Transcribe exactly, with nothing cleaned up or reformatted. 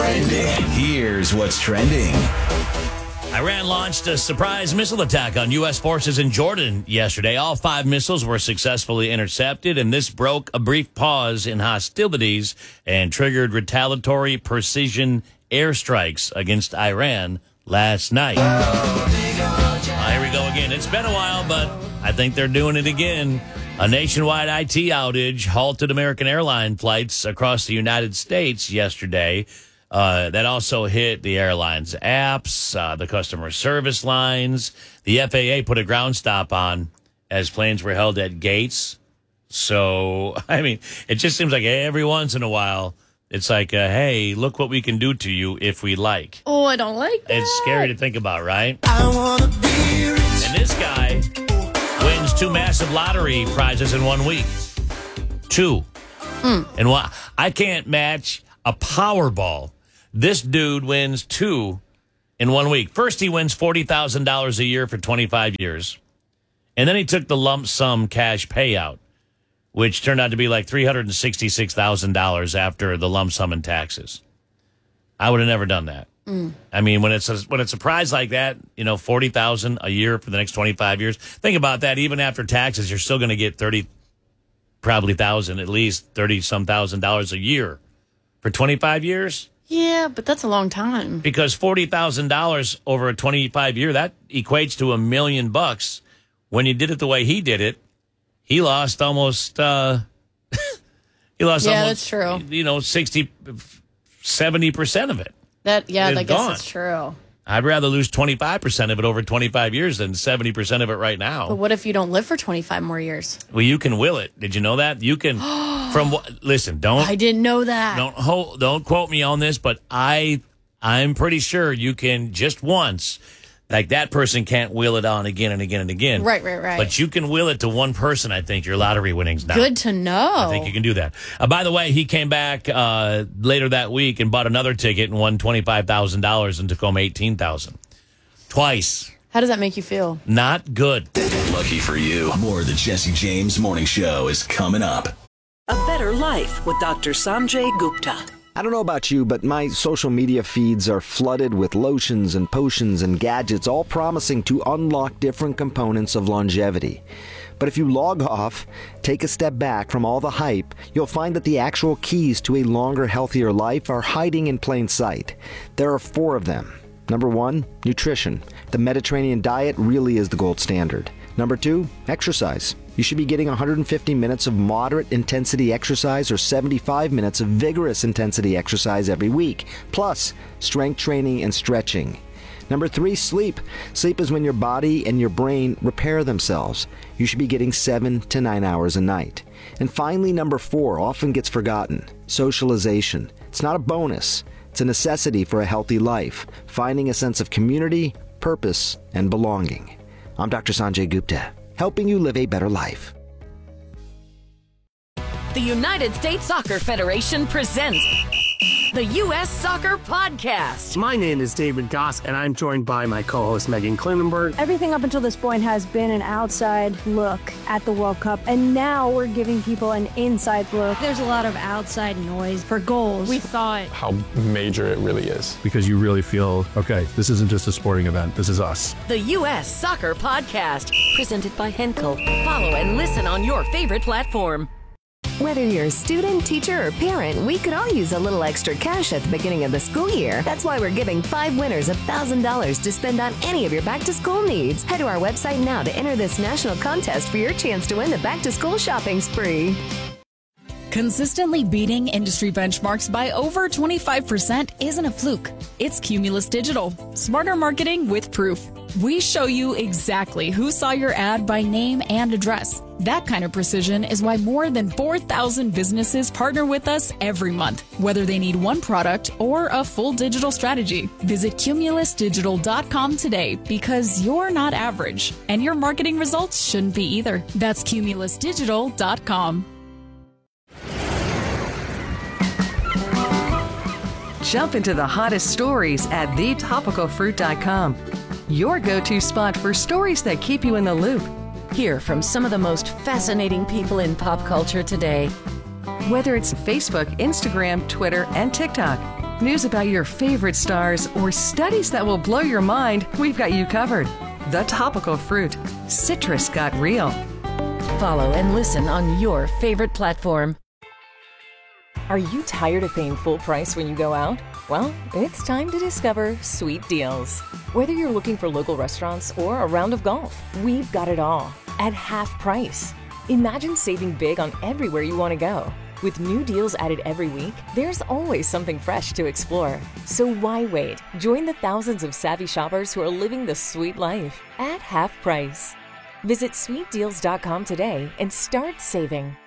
trending. Here's what's trending. Iran launched a surprise missile attack on U S forces in Jordan yesterday. All five missiles were successfully intercepted, and this broke a brief pause in hostilities and triggered retaliatory precision airstrikes against Iran last night. Uh, here we go again. It's been a while, but I think they're doing it again. A nationwide I T outage halted American airline flights across the United States yesterday. Uh, that also hit the airline's apps, uh, the customer service lines. The F A A put a ground stop on as planes were held at gates. So, I mean, it just seems like every once in a while, it's like, uh, hey, look what we can do to you if we like. Oh, I don't like that. It's scary to think about, right? I wanna be rich. And this guy wins two massive lottery prizes in one week. Two. Mm. And what I can't match a Powerball. This dude wins two in one week. First, he wins forty thousand dollars a year for twenty-five years. And then he took the lump sum cash payout, which turned out to be like three hundred sixty-six thousand dollars after the lump sum and taxes. I would have never done that. Mm. I mean, when it's a, when it's a prize like that, you know, forty thousand dollars a year for the next twenty-five years. Think about that. Even after taxes, you're still going to get thirty, probably thousand, at least thirty some thousand dollars a year for twenty-five years. Yeah, but that's a long time. Because forty thousand dollars over a twenty-five year, that equates to a million bucks. When you did it the way he did it, he lost almost, uh, he lost yeah, almost, that's true. You know, sixty, seventy percent of it. That Yeah, It's I guess gone. that's true. I'd rather lose twenty-five percent of it over twenty-five years than seventy percent of it right now. But what if you don't live for twenty-five more years? Well, you can will it. Did you know that? You can, from what, listen, don't. I didn't know that. Don't hold, don't quote me on this, but I I'm pretty sure you can just once, like that person can't will it on again and again and again. Right, right, right. But you can will it to one person, I think, your lottery winnings now. Good to know. I think you can do that. Uh, by the way, he came back uh, later that week and bought another ticket and won twenty-five thousand dollars and took home eighteen thousand dollars. Twice. How does that make you feel? Not good. Lucky for you, more of the Jesse James Morning Show is coming up. A Better Life with Doctor Sanjay Gupta. I don't know about you, but my social media feeds are flooded with lotions and potions and gadgets, all promising to unlock different components of longevity. But if you log off, take a step back from all the hype, you'll find that the actual keys to a longer, healthier life are hiding in plain sight. There are four of them. Number one, nutrition. The Mediterranean diet really is the gold standard. Number two, exercise. You should be getting one hundred fifty minutes of moderate intensity exercise or seventy-five minutes of vigorous intensity exercise every week, plus strength training and stretching. Number three, sleep. Sleep is when your body and your brain repair themselves. You should be getting seven to nine hours a night. And finally, number four, often gets forgotten, socialization. It's not a bonus. It's a necessity for a healthy life, finding a sense of community, purpose, and belonging. I'm Doctor Sanjay Gupta, helping you live a better life. The United States Soccer Federation presents the U S Soccer Podcast. My name is David Goss, and I'm joined by my co-host Megan Klinenberg. Everything up until this point has been an outside look at the World Cup, and now we're giving people an inside look. There's a lot of outside noise for goals. We thought how major it really is. Because you really feel, okay, this isn't just a sporting event, this is us. The U S Soccer Podcast, presented by Henkel. Follow and listen on your favorite platform. Whether you're a student, teacher, or parent, we could all use a little extra cash at the beginning of the school year. That's why we're giving five winners one thousand dollars to spend on any of your back-to-school needs. Head to our website now to enter this national contest for your chance to win the back-to-school shopping spree. Consistently beating industry benchmarks by over twenty-five percent isn't a fluke. It's Cumulus Digital. Smarter marketing with proof. We show you exactly who saw your ad by name and address. That kind of precision is why more than four thousand businesses partner with us every month, whether they need one product or a full digital strategy. Visit cumulus digital dot com today because you're not average, and your marketing results shouldn't be either. That's cumulus digital dot com. Jump into the hottest stories at the topical fruit dot com. Your go-to spot for stories that keep you in the loop. Hear from some of the most fascinating people in pop culture today. Whether it's Facebook, Instagram, Twitter, and TikTok, news about your favorite stars, or studies that will blow your mind, we've got you covered. The Topical Fruit. Citrus got real. Follow and listen on your favorite platform. Are you tired of paying full price when you go out? Well, it's time to discover Sweet Deals. Whether you're looking for local restaurants or a round of golf, we've got it all at half price. Imagine saving big on everywhere you want to go. With new deals added every week, there's always something fresh to explore. So why wait? Join the thousands of savvy shoppers who are living the sweet life at half price. Visit sweet deals dot com today and start saving.